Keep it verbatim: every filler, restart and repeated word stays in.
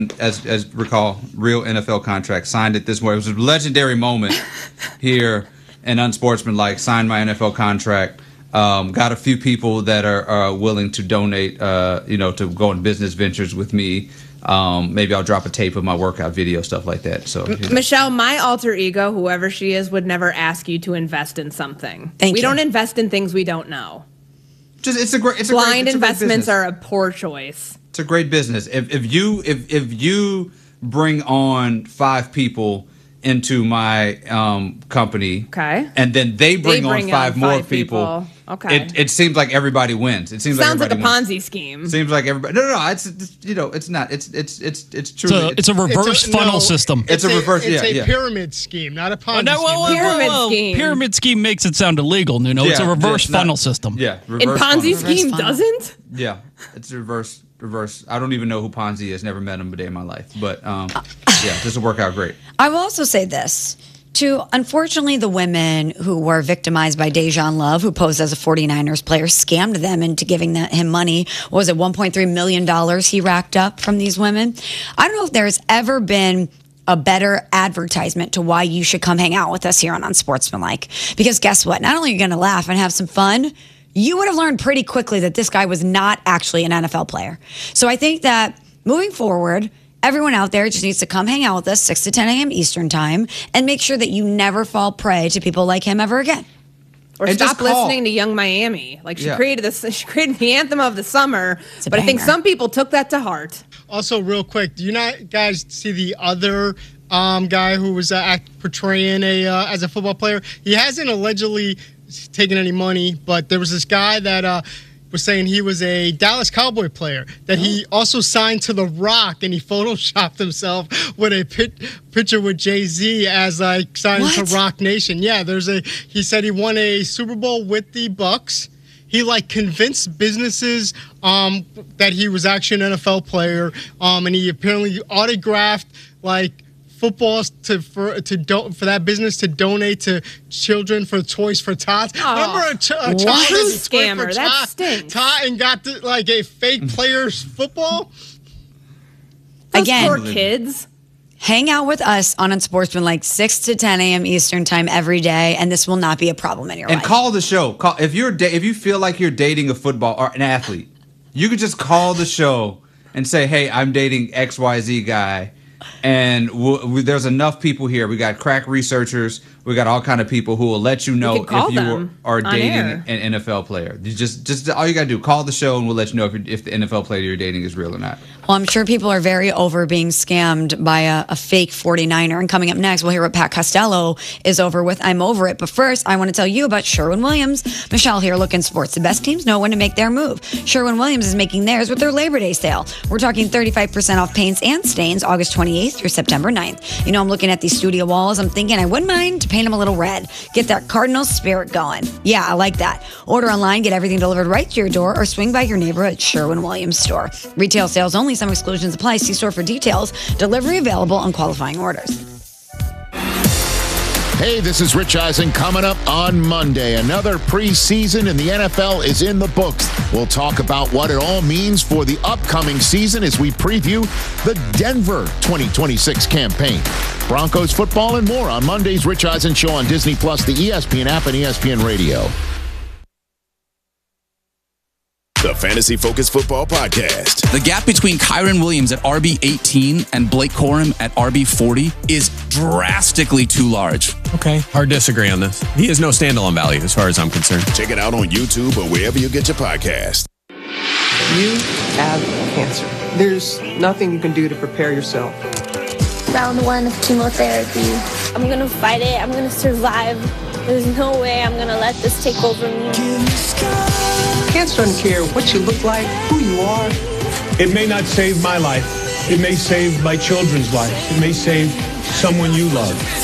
as as recall, real N F L contract, signed it this morning. It was a legendary moment here in Unsportsmanlike. Signed my N F L contract. Um, got a few people that are, are willing to donate, uh, you know, to go in business ventures with me. Um, maybe I'll drop a tape of my workout video, stuff like that. So, you know. Michelle, my alter ego, whoever she is, would never ask you to invest in something. Thank we you. don't invest in things we don't know. Just it's a great. It's Blind a great, it's investments a are a poor choice. It's a great business. If if you if if you bring on five people into my um, company, okay, and then they bring, they bring on five, on more five people, people. Okay, it, it seems like everybody wins. It seems sounds like, like a wins. Ponzi scheme. Seems like everybody. No, no, no. It's, it's you know, it's not. It's it's it's it's true. It's, it's a reverse it's a, funnel no, system. It's, it's a reverse. It's yeah, a yeah. pyramid scheme, not a Ponzi Oh, no, whoa, whoa, scheme. whoa, Pyramid whoa. scheme. Pyramid scheme makes it sound illegal, Nuno. It's a Yeah, reverse it's not- funnel system. Yeah, And reverse Ponzi funnel. scheme funnel. doesn't? Yeah, it's a reverse reverse. I don't even know who Ponzi is. Never met him a day in my life. But um, yeah, this will work out great. I will also say this. To, unfortunately, the women who were victimized by Dejan Love, who posed as a 49ers player, scammed them into giving that, him money. What was it, one point three million dollars he racked up from these women? I don't know if there's ever been a better advertisement to why you should come hang out with us here on Unsportsmanlike. Because guess what? Not only are you going to laugh and have some fun, you would have learned pretty quickly that this guy was not actually an N F L player. So I think that moving forward, everyone out there just needs to come hang out with us six to ten a.m. Eastern time and make sure that you never fall prey to people like him ever again. Or And stop just call. listening to Young Miami. Like she Yeah. created this, she created the anthem of the summer. It's a But I think banger. some people took that to heart. Also, real quick, do you not guys see the other um, guy who was uh, act, portraying a uh, as a football player? He hasn't allegedly taken any money, but there was this guy that uh, was saying he was a Dallas Cowboy player, that he also signed to The Rock, and he photoshopped himself with a pit, picture with Jay-Z as like signing What? to Rock Nation. Yeah, there's a. He said he won a Super Bowl with the Bucks. He like convinced businesses um, that he was actually an N F L player, um, and he apparently autographed like footballs to for to do, for that business to donate to children for Toys for Tots. Oh, Remember a, ch- a what? child True as a toy scammer. for That tot, stinks. tot and got the, like a fake player's football. Those Again, poor kids. hang out with us on Unsportsmanlike six to ten a.m. Eastern time every day, and this will not be a problem in your And life. call the show. Call if you're da- if you feel like you're dating a football or an athlete, you could just call the show and say, "Hey, I'm dating X Y Z guy." And we'll, we, there's enough people here. We got crack researchers. We got all kind of people who will let you know can call if you them are on dating air. an N F L player. You just, just all you gotta do, call the show, and we'll let you know if, you're, if the N F L player you're dating is real or not. Well, I'm sure people are very over being scammed by a, a fake 49er. And coming up next, we'll hear what Pat Costello is over with. I'm over it. But first, I want to tell you about Sherwin-Williams. Michelle here, Looking Sports. The best teams know when to make their move. Sherwin-Williams is making theirs with their Labor Day sale. We're talking thirty-five percent off paints and stains August twenty-eighth through September ninth. You know, I'm looking at these studio walls. I'm thinking I wouldn't mind to paint them a little red. Get that Cardinals spirit going. Yeah, I like that. Order online, get everything delivered right to your door, or swing by your neighborhood Sherwin-Williams store. Retail sales only. Some exclusions apply. See store for details. Delivery available on qualifying orders. Hey, this is Rich Eisen coming up on Monday. Another preseason in the N F L is in the books. We'll talk about what it all means for the upcoming season as we preview the Denver twenty twenty-six campaign. Broncos football and more on Monday's Rich Eisen Show on Disney Plus, the E S P N app, and E S P N Radio. The Fantasy Focus Football Podcast. The gap between Kyron Williams at R B eighteen and Blake Corum at R B forty is drastically too large. Okay, hard to disagree on this. He has no standalone value as far as I'm concerned. Check it out on YouTube or wherever you get your podcast. You have cancer. There's nothing you can do to prepare yourself. Round one of chemotherapy. I'm gonna fight it. I'm gonna survive. There's no way I'm gonna let this take over me. Cancer doesn't care what you look like, who you are. It may not save my life. It may save my children's lives. It may save someone you love.